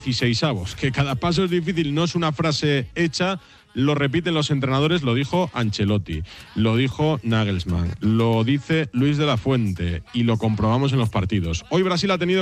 16avos. Que cada paso es difícil no es una frase hecha, lo repiten los entrenadores, lo dijo Ancelotti, lo dijo Nagelsmann, lo dice Luis de la Fuente y lo comprobamos en los partidos. Hoy Brasil ha tenido